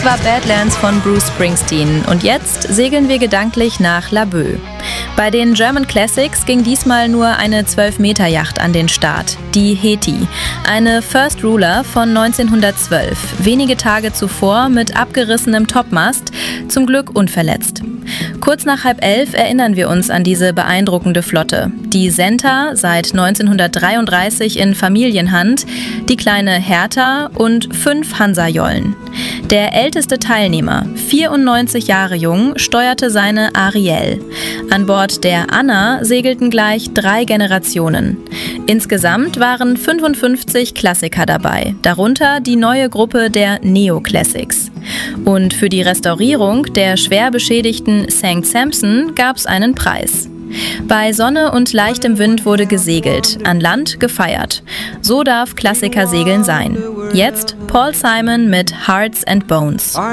war Badlands von Bruce Springsteen und jetzt segeln wir gedanklich nach Laboe. Bei den German Classics ging diesmal nur eine 12-Meter-Yacht an den Start, die Heti, eine First Ruler von 1912, wenige Tage zuvor mit abgerissenem Topmast, zum Glück unverletzt. Kurz nach 10:30 erinnern wir uns an diese beeindruckende Flotte. Die Senta, seit 1933 in Familienhand, die kleine Hertha und 5 Hansa-Jollen. Der älteste Teilnehmer, 94 Jahre jung, steuerte seine Ariel. An Bord der Anna segelten gleich 3 Generationen. Insgesamt waren 55 Klassiker dabei, darunter die neue Gruppe der Neo-Classics. Und für die Restaurierung der schwer beschädigten St. Sampson gab es einen Preis. Bei Sonne und leichtem Wind wurde gesegelt, an Land gefeiert. So darf Klassikersegeln sein. Jetzt Paul Simon mit Hearts and Bones.